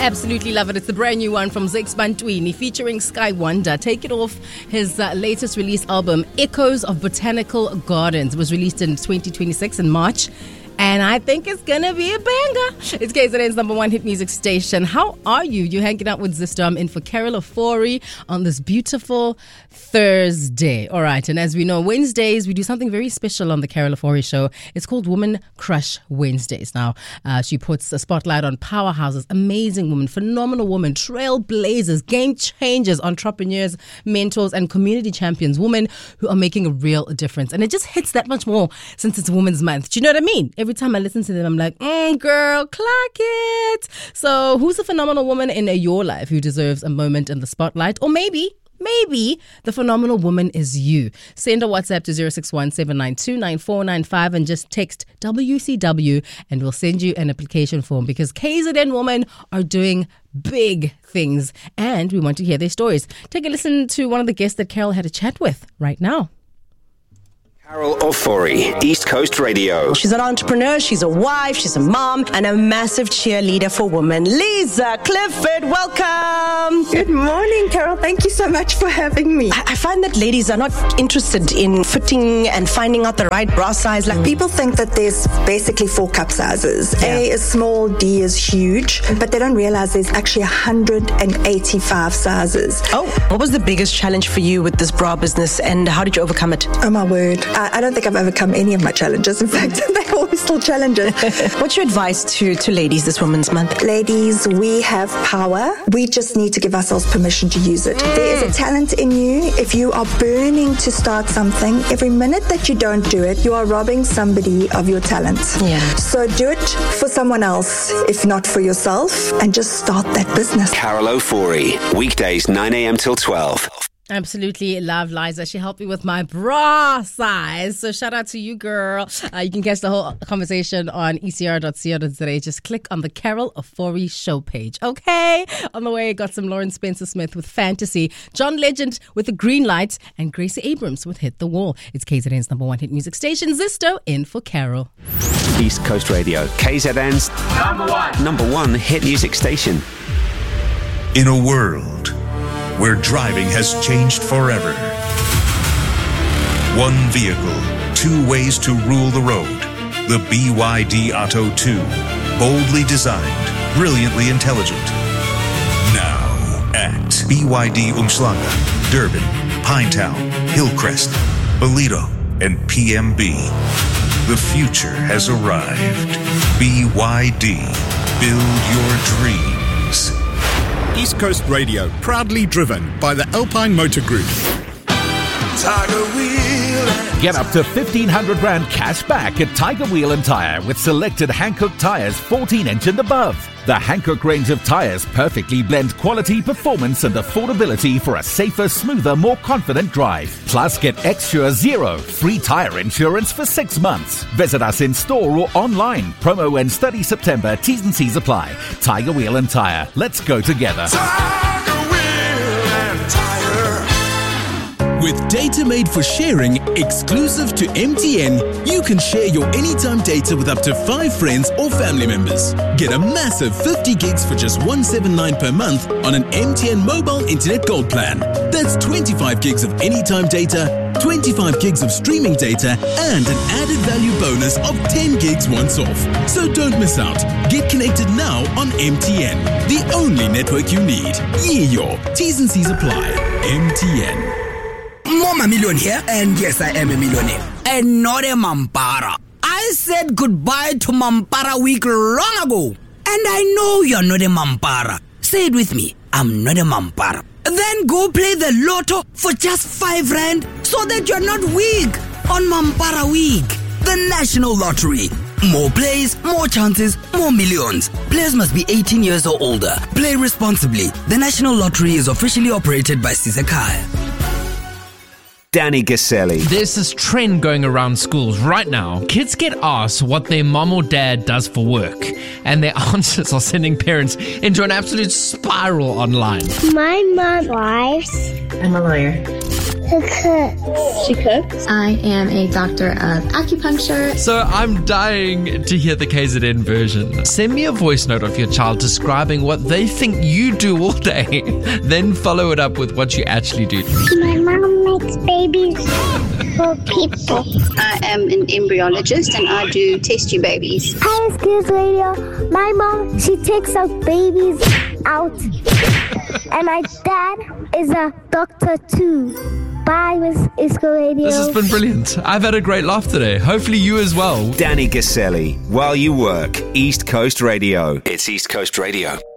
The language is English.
absolutely love it. It's the brand new one from Zakes Bantwini featuring Sky Wonder. Take it off his latest release album, Echoes of Botanical Gardens. It was released in 2026 in March. And I think it's going to be a banger. It's KZN's number one hit music station. How are you? You're hanging out with Zisto. I'm in for Carol Ofori on this beautiful Thursday. All right. And as we know, Wednesdays, we do something very special on the Carol Ofori show. It's called Woman Crush Wednesdays. Now, she puts a spotlight on powerhouses, amazing women, phenomenal women, trailblazers, game changers, entrepreneurs, mentors, and community champions, women who are making a real difference. And it just hits that much more since it's Women's Month. Do you know what I mean? Every time I listen to them, I'm like, girl, clock it. So who's a phenomenal woman in your life who deserves a moment in the spotlight? Or maybe the phenomenal woman is you. Send a WhatsApp to 061-792-9495 and just text WCW and we'll send you an application form because KZN women are doing big things and we want to hear their stories. Take a listen to one of the guests that Carol had a chat with right now. Carol Ofori, East Coast Radio. She's an entrepreneur, she's a wife, she's a mom, and a massive cheerleader for women. Lisa Clifford, welcome. Good morning, Carol. Thank you so much for having me. I find that ladies are not interested in fitting and finding out the right bra size. Like People think that there's basically 4 cup sizes. Yeah. A is small, D is huge, but they don't realize there's actually 185 sizes. Oh, what was the biggest challenge for you with this bra business and how did you overcome it? Oh my word. I don't think I've overcome any of my challenges. In fact, they're always still challenges. What's your advice to ladies this Women's Month? Ladies, we have power. We just need to give ourselves permission to use it. There is a talent in you. If you are burning to start something, every minute that you don't do it, you are robbing somebody of your talent. Yeah. So do it for someone else, if not for yourself, and just start that business. Carol Ofori, weekdays 9 a.m. till 12. Absolutely love Liza. She helped me with my bra size. So shout out to you, girl. You can catch the whole conversation on ecr.co.za. Just click on the Carol Ofori show page. Okay. On the way, got some Lauren Spencer Smith with Fantasy, John Legend with The Green Light, and Gracie Abrams with Hit the Wall. It's KZN's number one hit music station, Zisto, in for Carol. East Coast Radio, KZN's number one hit music station. In a world where driving has changed forever. One vehicle, 2 ways to rule the road. The BYD Atto 2. Boldly designed, brilliantly intelligent. Now at BYD Umhlanga, Durban, Pinetown, Hillcrest, Ballito, and PMB. The future has arrived. BYD. Build your dreams. East Coast Radio, proudly driven by the Alpine Motor Group. Tiger Wheel. Get up to 1,500 Rand cash back at Tiger Wheel and Tire with selected Hankook tires 14-inch and above. The Hankook range of tires perfectly blend quality, performance and affordability for a safer, smoother, more confident drive. Plus, get Xsure Zero, free tire insurance for 6 months. Visit us in store or online. Promo ends 30 September. T's and C's apply. Tiger Wheel and Tire. Let's go together. Tiger Wheel and Tire. With data made for sharing, exclusive to MTN, you can share your anytime data with up to 5 friends or family members. Get a massive 50 gigs for just $179 per month on an MTN mobile internet gold plan. That's 25 gigs of anytime data, 25 gigs of streaming data, and an added value bonus of 10 gigs once off. So don't miss out. Get connected now on MTN, the only network you need. Your T's and C's apply. MTN. Mama Million here, and yes, I am a millionaire. And not a Mampara. I said goodbye to Mampara week long ago. And I know you're not a Mampara. Say it with me. I'm not a Mampara. Then go play the lotto for just 5 Rand so that you're not weak on Mampara week. The National Lottery. More plays, more chances, more millions. Players must be 18 years or older. Play responsibly. The National Lottery is officially operated by Sisekhaya. Danny Gaselli. There's this trend going around schools right now. Kids get asked what their mom or dad does for work, and their answers are sending parents into an absolute spiral online. My mom drives. I'm a lawyer. who cooks. She cooks. I am a doctor of acupuncture. So I'm dying to hear the KZN version. Send me a voice note of your child describing what they think you do all day. Then follow it up with what you actually do. My mom makes babies for people. I am an embryologist and I do test tube babies. Hi, Excuse Radio. My mom, she takes out babies out. And my dad is a doctor too. Bye, Miss Isco Radio. This has been brilliant. I've had a great laugh today. Hopefully you as well. Danny Gaselli, while you work, East Coast Radio. It's East Coast Radio.